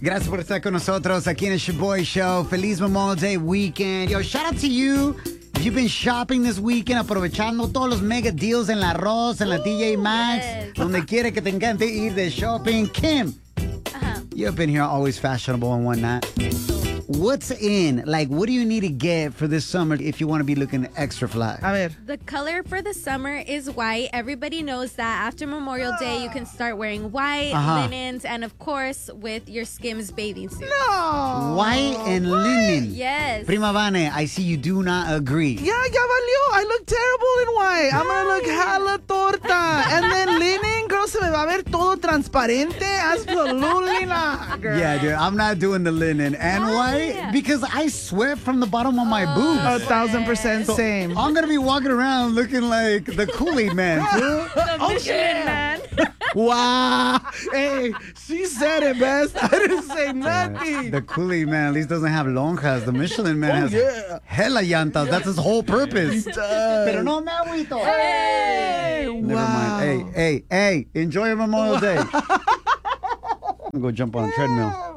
Gracias por estar con nosotros aquí en el Shaboy Show. Feliz Memorial Day weekend. Yo, shout out to you. If you've been shopping this weekend, aprovechando todos los mega deals en la Ross, en la TJ Maxx, donde quiere que te encante ir de shopping. Kim, you've been here always fashionable and whatnot. What's in? Like, what do you need to get for this summer if you want to be looking extra fly? A ver. The color for the summer is white. Everybody knows that after Memorial Day, you can start wearing white, linens, and of course, with your Skims bathing suit. No. White and linen. Yes. Prima Vane, I see you do not agree. Ya valió. I look terrible in white. I'm gonna look hella torta. And then linen, girl, se me va a ver todo transparente. Absolutely not, girl. Yeah, dude, I'm not doing the linen and white because I sweat from the bottom of my boobs. 1,000% same. I'm gonna be walking around looking like the Kool-Aid man, too. Man. Wow. Hey, she said it best. I didn't say nothing. The Kool-Aid man at least doesn't have lonjas. The Michelin man has hella llantas. That's his whole purpose. Pero no me agüito. Hey, Never mind. Hey, enjoy your Memorial Day. I'm gonna go jump on a treadmill.